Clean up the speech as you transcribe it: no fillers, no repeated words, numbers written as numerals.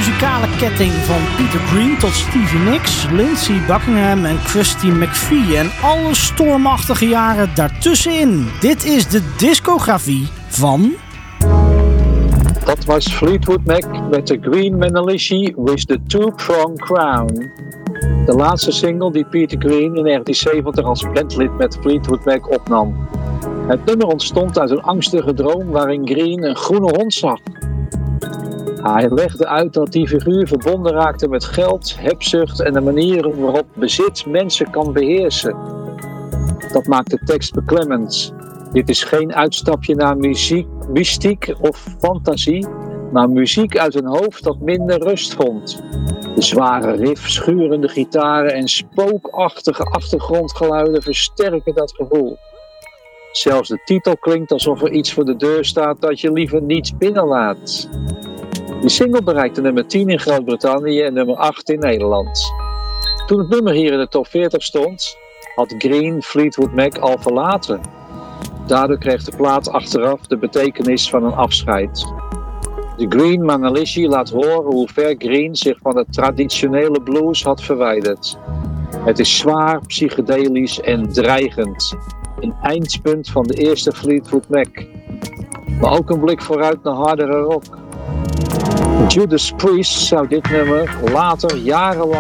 muzikale ketting van Peter Green tot Stevie Nicks, Lindsey Buckingham en Christy McVie en alle stormachtige jaren daartussenin. Dit is de discografie van... Dat was Fleetwood Mac met de Green Manalishi with the Two-Prong Crown. De laatste single die Peter Green in 1970 als bandlid met Fleetwood Mac opnam. Het nummer ontstond uit een angstige droom waarin Green een groene hond zag. Hij legde uit dat die figuur verbonden raakte met geld, hebzucht en de manieren waarop bezit mensen kan beheersen. Dat maakt de tekst beklemmend. Dit is geen uitstapje naar muziek, mystiek of fantasie, maar muziek uit een hoofd dat minder rust vond. De zware riff, schurende gitaren en spookachtige achtergrondgeluiden versterken dat gevoel. Zelfs de titel klinkt alsof er iets voor de deur staat dat je liever niet binnenlaat. De single bereikte nummer 10 in Groot-Brittannië en nummer 8 in Nederland. Toen het nummer hier in de top 40 stond, had Green Fleetwood Mac al verlaten. Daardoor kreeg de plaat achteraf de betekenis van een afscheid. De Green Manalishi laat horen hoe ver Green zich van de traditionele blues had verwijderd. Het is zwaar, psychedelisch en dreigend. Een eindpunt van de eerste Fleetwood Mac. Maar ook een blik vooruit naar hardere rock. Judas Priest zou dit nummer later jarenlang